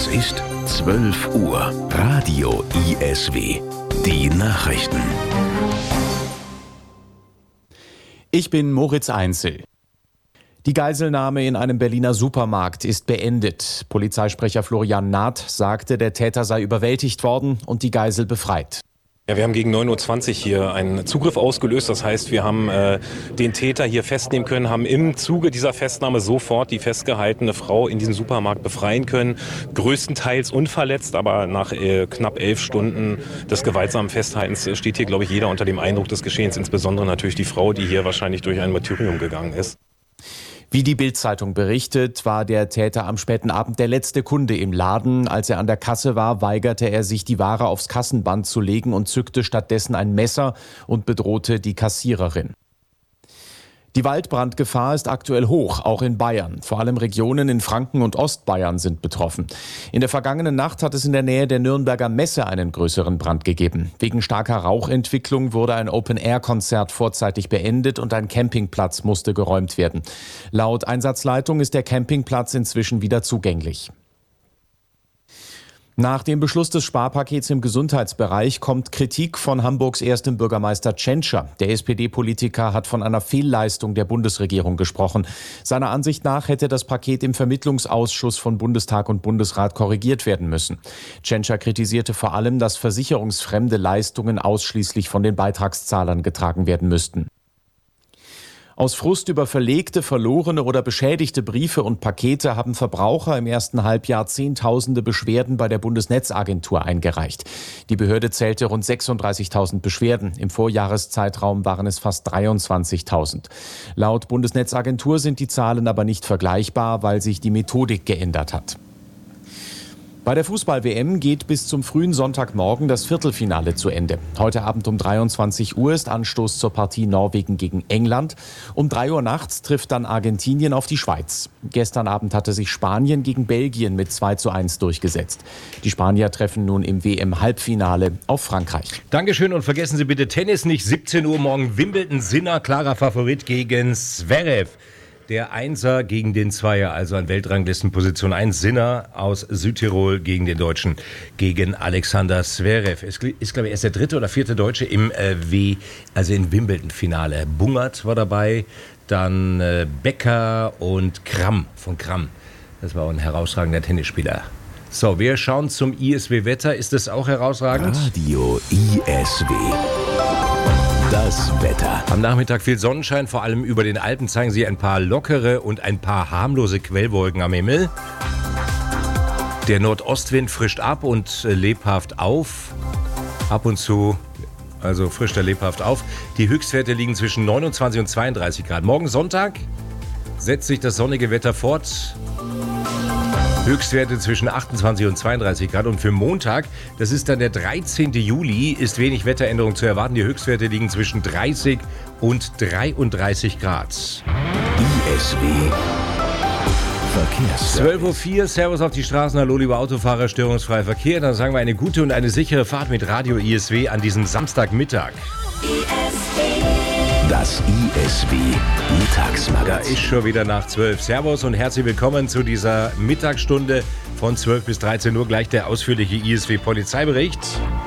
Es ist 12 Uhr. Radio ISW. Die Nachrichten. Ich bin Moritz Einzel. Die Geiselnahme in einem Berliner Supermarkt ist beendet. Polizeisprecher Florian Naht sagte, der Täter sei überwältigt worden und die Geisel befreit. Ja, wir haben gegen 9.20 Uhr hier einen Zugriff ausgelöst. Das heißt, wir haben den Täter hier festnehmen können, haben im Zuge dieser Festnahme sofort die festgehaltene Frau in diesem Supermarkt befreien können. Größtenteils unverletzt, aber nach knapp 11 Stunden des gewaltsamen Festhaltens steht hier, glaube ich, jeder unter dem Eindruck des Geschehens. Insbesondere natürlich die Frau, die hier wahrscheinlich durch ein Martyrium gegangen ist. Wie die Bild-Zeitung berichtet, war der Täter am späten Abend der letzte Kunde im Laden. Als er an der Kasse war, weigerte er sich, die Ware aufs Kassenband zu legen und zückte stattdessen ein Messer und bedrohte die Kassiererin. Die Waldbrandgefahr ist aktuell hoch, auch in Bayern. Vor allem Regionen in Franken und Ostbayern sind betroffen. In der vergangenen Nacht hat es in der Nähe der Nürnberger Messe einen größeren Brand gegeben. Wegen starker Rauchentwicklung wurde ein Open-Air-Konzert vorzeitig beendet und ein Campingplatz musste geräumt werden. Laut Einsatzleitung ist der Campingplatz inzwischen wieder zugänglich. Nach dem Beschluss des Sparpakets im Gesundheitsbereich kommt Kritik von Hamburgs erstem Bürgermeister Tschentscher. Der SPD-Politiker hat von einer Fehlleistung der Bundesregierung gesprochen. Seiner Ansicht nach hätte das Paket im Vermittlungsausschuss von Bundestag und Bundesrat korrigiert werden müssen. Tschentscher kritisierte vor allem, dass versicherungsfremde Leistungen ausschließlich von den Beitragszahlern getragen werden müssten. Aus Frust über verlegte, verlorene oder beschädigte Briefe und Pakete haben Verbraucher im ersten Halbjahr Zehntausende Beschwerden bei der Bundesnetzagentur eingereicht. Die Behörde zählte rund 36.000 Beschwerden. Im Vorjahreszeitraum waren es fast 23.000. Laut Bundesnetzagentur sind die Zahlen aber nicht vergleichbar, weil sich die Methodik geändert hat. Bei der Fußball-WM geht bis zum frühen Sonntagmorgen das Viertelfinale zu Ende. Heute Abend um 23 Uhr ist Anstoß zur Partie Norwegen gegen England. Um 3 Uhr nachts trifft dann Argentinien auf die Schweiz. Gestern Abend hatte sich Spanien gegen Belgien mit 2:1 durchgesetzt. Die Spanier treffen nun im WM-Halbfinale auf Frankreich. Dankeschön und vergessen Sie bitte Tennis nicht. 17 Uhr morgen Wimbledon. Sinner, klarer Favorit gegen Zverev. Der Einser gegen den Zweier, also an Weltranglistenposition 1. Sinner aus Südtirol gegen den Deutschen, gegen Alexander Zverev. Es ist, glaube ich, erst der dritte oder vierte Deutsche im im Wimbledon-Finale. Bungert war dabei, dann Becker und Kram von Kram. Das war auch ein herausragender Tennisspieler. So, wir schauen zum ISW-Wetter. Ist das auch herausragend? Radio ISW. Das Wetter. Am Nachmittag viel Sonnenschein, vor allem über den Alpen zeigen sie ein paar lockere und ein paar harmlose Quellwolken am Himmel. Der Nordostwind frischt ab und lebhaft auf. Ab und zu, also frischt er lebhaft auf. Die Höchstwerte liegen zwischen 29 und 32 Grad. Morgen Sonntag setzt sich das sonnige Wetter fort. Höchstwerte zwischen 28 und 32 Grad. Und für Montag, das ist dann der 13. Juli, ist wenig Wetteränderung zu erwarten. Die Höchstwerte liegen zwischen 30 und 33 Grad. ISW Verkehrs. 12.04 Uhr, Servus auf die Straßen. Hallo, liebe Autofahrer, störungsfreier Verkehr. Dann sagen wir eine gute und eine sichere Fahrt mit Radio ISW an diesem Samstagmittag. Das ISW Mittagsmagazin. Da ist schon wieder nach 12. Servus und herzlich willkommen zu dieser Mittagsstunde von 12 bis 13 Uhr. Gleich der ausführliche ISW-Polizeibericht.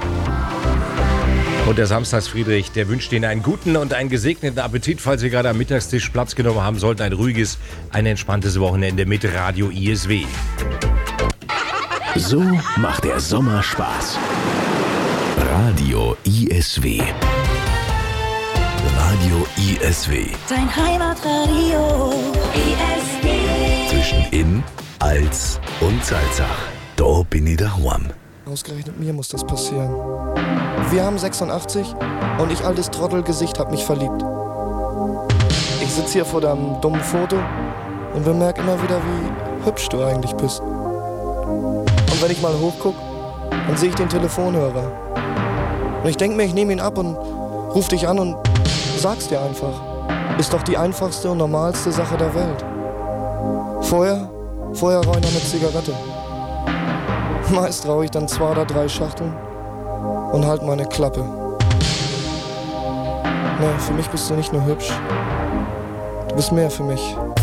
Und der Samstagsfriedrich, der wünscht Ihnen einen guten und einen gesegneten Appetit, falls Sie gerade am Mittagstisch Platz genommen haben sollten. Ein ruhiges, ein entspanntes Wochenende mit Radio ISW. So macht der Sommer Spaß. Radio ISW. Radio ISW. Dein Heimatradio ISW. Zwischen Inn, Als und Salzach. Da bin ich daheim. Ausgerechnet mir muss das passieren. Wir haben 86 und ich, altes Trottelgesicht, hab mich verliebt. Ich sitz hier vor deinem dummen Foto und bemerk immer wieder, wie hübsch du eigentlich bist. Und wenn ich mal hochguck, dann sehe ich den Telefonhörer. Und ich denk mir, ich nehme ihn ab und ruf dich an und sag's dir einfach. Ist doch die einfachste und normalste Sache der Welt. Vorher rauche ich noch eine Zigarette. Meist rauche ich dann 2 oder 3 Schachteln und halt meine Klappe. Na, für mich bist du nicht nur hübsch. Du bist mehr für mich.